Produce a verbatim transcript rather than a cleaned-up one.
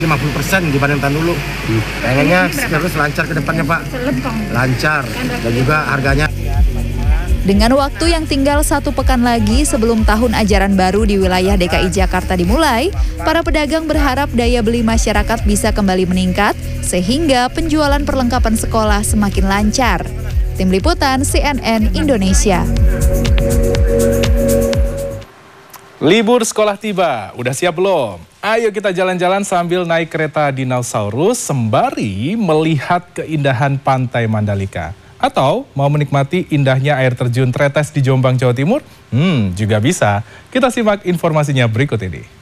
lima puluh persen dibanding tahun dulu. Hmm. Pengennya terus lancar ke depannya, Pak. Lancar dan juga harganya. Dengan waktu yang tinggal satu pekan lagi sebelum tahun ajaran baru di wilayah D K I Jakarta dimulai, para pedagang berharap daya beli masyarakat bisa kembali meningkat sehingga penjualan perlengkapan sekolah semakin lancar. Tim Liputan C N N Indonesia. Libur sekolah tiba, udah siap belum? Ayo kita jalan-jalan sambil naik kereta dinosaurus sembari melihat keindahan Pantai Mandalika. Atau mau menikmati indahnya air terjun Tretes di Jombang, Jawa Timur? Hmm, juga bisa. Kita simak informasinya berikut ini.